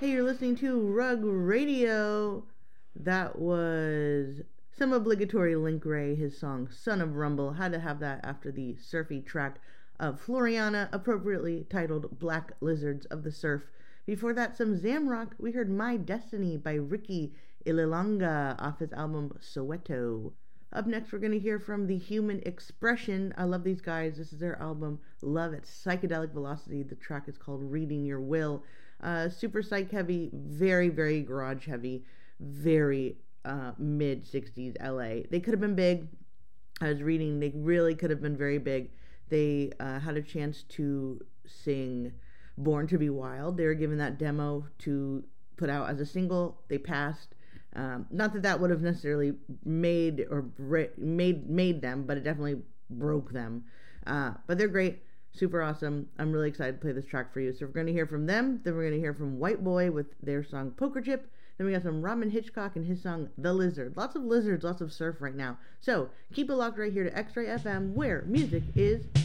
Hey, you're listening to Rug Radio. That was some obligatory Link Ray, his song Son of Rumble. Had to have that after the surfy track of Floriana, appropriately titled Black Lizards of the Surf. Before that, some Zamrock. We heard My Destiny by Ricky Ililanga off his album Soweto. Up next, we're going to hear from The Human Expression. I love these guys. This is their album, Love at Psychedelic Velocity. The track is called Reading Your Will. Super psych heavy, very, very garage heavy, very mid 60s LA. They could have been big. I was reading, they really could have been very big. They had a chance to sing Born to Be Wild. They were given that demo to put out as a single. They passed. Not that would have necessarily made them, but it definitely broke them. But they're great. Super awesome. I'm really excited to play this track for you. So we're going to hear from them. Then we're going to hear from White Boy with their song Poker Chip. Then we got some Robin Hitchcock and his song The Lizard. Lots of lizards, lots of surf right now. So keep it locked right here to X-Ray FM, where music is